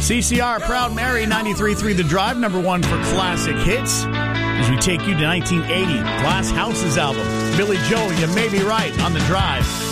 CCR, Proud Mary, 93.3 The Drive, number one for classic hits. As we take you to 1980, Glass Houses album. Billy Joel, You May Be Right on The Drive.